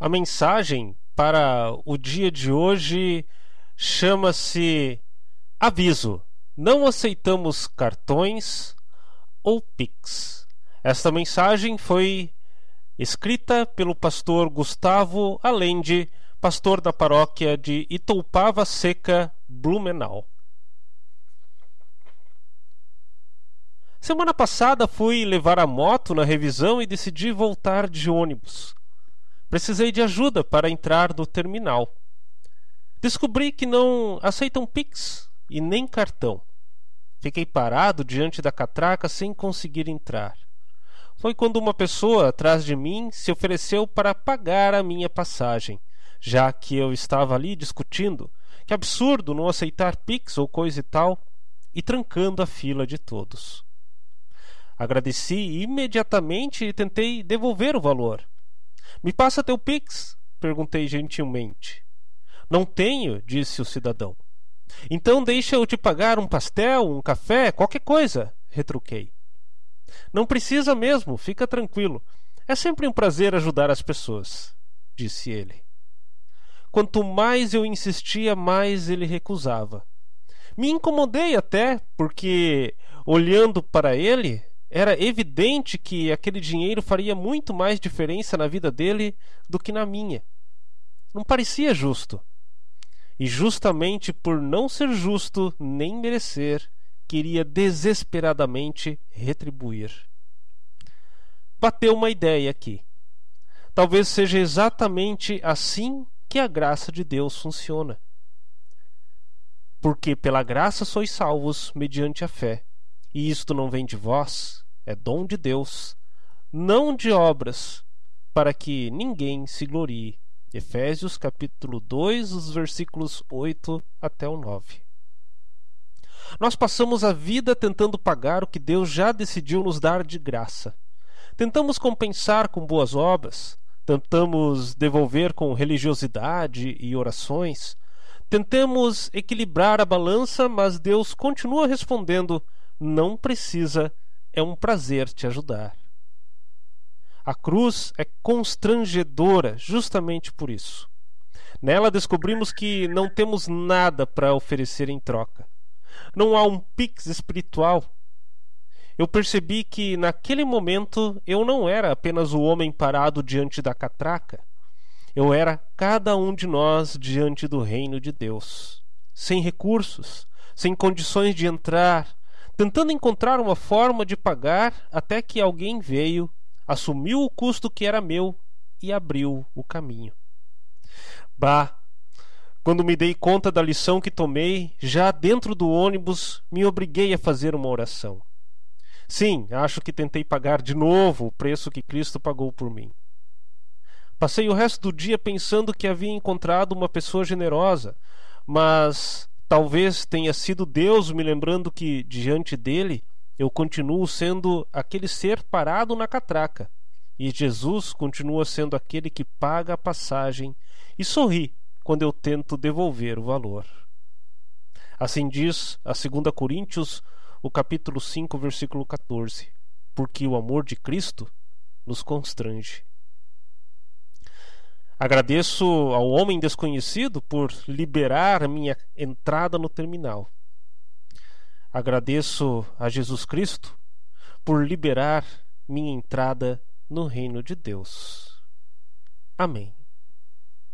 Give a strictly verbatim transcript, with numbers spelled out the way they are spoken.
A mensagem para o dia de hoje chama-se Aviso: não aceitamos cartões ou Pix. Esta mensagem foi escrita pelo pastor Gustavo Allende, pastor da paróquia de Itoupava Seca, Blumenau. Semana passada fui levar a moto na revisão e decidi voltar de ônibus. Precisei de ajuda para entrar no terminal. Descobri que não aceitam Pix e nem cartão. Fiquei parado diante da catraca sem conseguir entrar. Foi quando uma pessoa atrás de mim se ofereceu para pagar a minha passagem, já que eu estava ali discutindo que absurdo não aceitar Pix ou coisa e tal, e trancando a fila de todos. Agradeci imediatamente e tentei devolver o valor. "Me passa teu Pix?" perguntei gentilmente. "Não tenho", disse o cidadão. "Então deixa eu te pagar um pastel, um café, qualquer coisa", retruquei. "Não precisa mesmo, fica tranquilo. É sempre um prazer ajudar as pessoas", disse ele. Quanto mais eu insistia, mais ele recusava. Me incomodei até, porque, olhando para ele, era evidente que aquele dinheiro faria muito mais diferença na vida dele do que na minha. Não parecia justo. E justamente por não ser justo nem merecer, queria desesperadamente retribuir. Bateu uma ideia aqui. Talvez seja exatamente assim que a graça de Deus funciona. Porque pela graça sois salvos mediante a fé. E isto não vem de vós, é dom de Deus, não de obras, para que ninguém se glorie. Efésios capítulo dois, os versículos oito até o nove. Nós passamos a vida tentando pagar o que Deus já decidiu nos dar de graça. Tentamos compensar com boas obras, tentamos devolver com religiosidade e orações, tentamos equilibrar a balança, mas Deus continua respondendo: "Não precisa, é um prazer te ajudar." A cruz é constrangedora justamente por isso. Nela descobrimos que não temos nada para oferecer em troca. Não há um Pix espiritual. Eu percebi que naquele momento eu não era apenas o homem parado diante da catraca. Eu era cada um de nós diante do reino de Deus, sem recursos, sem condições de entrar, tentando encontrar uma forma de pagar, até que alguém veio, assumiu o custo que era meu e abriu o caminho. Bah! Quando me dei conta da lição que tomei, já dentro do ônibus, me obriguei a fazer uma oração. Sim, acho que tentei pagar de novo o preço que Cristo pagou por mim. Passei o resto do dia pensando que havia encontrado uma pessoa generosa, mas talvez tenha sido Deus me lembrando que, diante dele, eu continuo sendo aquele ser parado na catraca, e Jesus continua sendo aquele que paga a passagem e sorri quando eu tento devolver o valor. Assim diz a segunda Coríntios, o capítulo cinco, versículo quatorze, porque o amor de Cristo nos constrange. Agradeço ao homem desconhecido por liberar a minha entrada no terminal. Agradeço a Jesus Cristo por liberar minha entrada no reino de Deus. Amém.